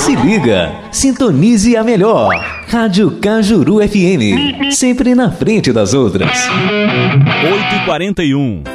Se liga, sintonize a melhor. Rádio Cajuru FM, sempre na frente das outras. 8h41.